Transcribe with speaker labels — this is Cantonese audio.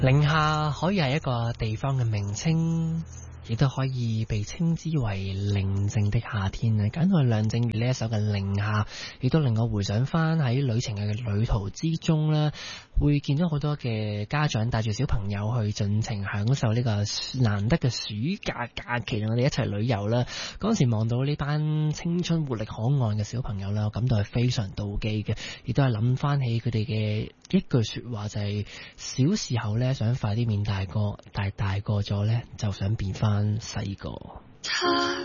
Speaker 1: 寧夏可以係一個地方嘅名稱，亦都可以被稱之為寧靜的夏天啊！揀到梁靜茹呢一首嘅《寧夏》，亦都令我回想翻喺旅程嘅旅途之中啦，會見到好多嘅家長帶住小朋友去盡情享受呢個難得嘅暑假假期，我哋一齊旅遊啦。嗰時望到呢班青春活力可愛嘅小朋友啦，我感到係非常妒忌嘅，亦都係諗翻起佢哋嘅一句說話，就係小時候呢想快啲變大個，但係大個咗呢就想變翻細個。